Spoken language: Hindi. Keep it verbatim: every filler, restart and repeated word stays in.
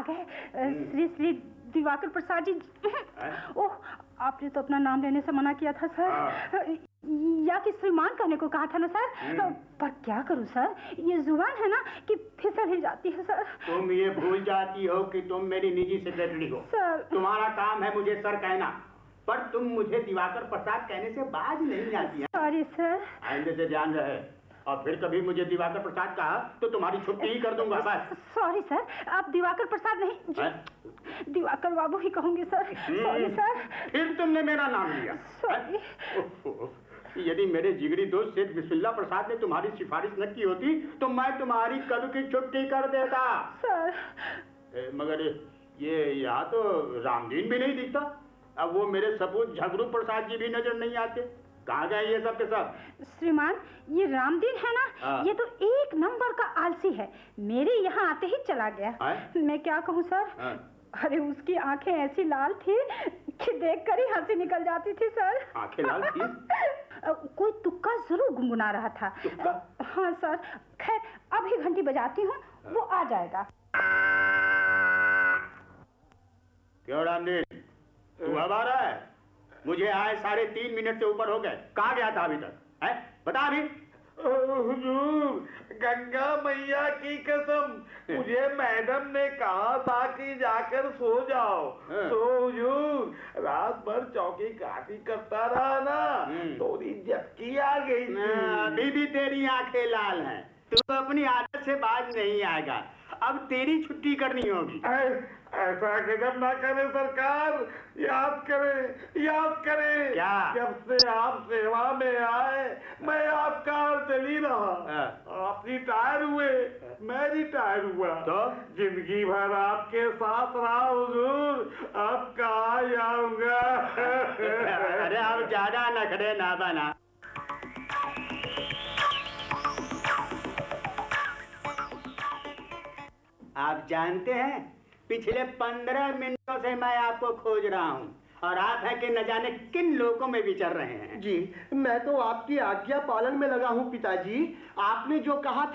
गए। श्री श्री दिवाकर प्रसाद जी। ओह, आपने तो अपना नाम लेने से मना किया था सर, या कि श्रीमान कहने को कहा था ना सर। पर क्या करूं सर, ये जुबान है ना कि फिसल ही जाती है सर। तुम ये भूल जाती हो कि तुम मेरी निजी सेक्रेटरी हो सर। तुम्हारा काम है मुझे सर कहना, पर तुम मुझे दिवाकर प्रसाद कहने से बाज नहीं आती है। Sorry sir. आइंदे से ध्यान रहे, और फिर कभी मुझे दिवाकर प्रसाद कहा तो तुम्हारी छुट्टी ही कर दूंगा बस। सॉरी सर, आप दिवाकर प्रसाद नहीं, दिवाकर बाबू ही कहूंगी सर। Sorry sir. फिर तुमने मेरा नाम लिया। सॉरी। यदि मेरे जिगरी दोस्त सेठ बिस्मिल्लाह प्रसाद ने तुम्हारी सिफारिश न की होती तो मैं तुम्हारी कल की छुट्टी कर देता सर। ए, मगर ये यहाँ तो रामदीन भी नहीं दिखता। अब वो मेरे सपूत झगड़ू प्रसाद जी भी नजर नहीं आते, कहाँ गए ये सब के सब? श्रीमान, ये रामदीन है ना, ये तो एक नंबर का आलसी है, मेरे यहाँ आते ही चला गया। मैं क्या कहूँ सर, अरे उसकी आंखें ऐसी लाल थी कि देखकर ही हंसी निकल जाती थी सर। आंखें लाल थी? कोई तुक्का जरूर गुनगुना रहा था। हाँ सर, खैर अभी घंटी बजाती हूँ, वो आ जाएगा। क्यों रामदीन, तू अब आ रहा है? मुझे आए साढ़े तीन मिनट से ऊपर हो गए, कहाँ गया था अभी तक? है बता अभी। हुजूर, गंगा मैया की कसम, मुझे मैडम ने कहा था कि जाकर सो जाओ। तो हुजूर रात भर चौकी काटी करता रहा ना, थोड़ी झपकी आ गई थी। अभी भी तेरी आंखें लाल हैं, तू अपनी आदत से बाज नहीं आएगा। अब तेरी छुट्टी करनी होगी। ऐसा कदम ना करे सरकार, याद करे याद करे क्या? जब से आप सेवा में आए मैं आपका चली रहा। आप रिटायर हुए, मैं रिटायर हुआ, तो जिंदगी भर आपके साथ रहा हुजूर, अब कहाँ जाऊंगा। अरे अब ज्यादा नखरे ना बना। आप जानते हैं पिछले पंद्रह मिनटों से मैं आपको खोज रहा हूँ और आप है कि न जाने किन लोगों में विचर रहे हैं। जी, मैं तो आपकी आज्ञा पालन में लगा हूँ पिताजी। आपने जो कहा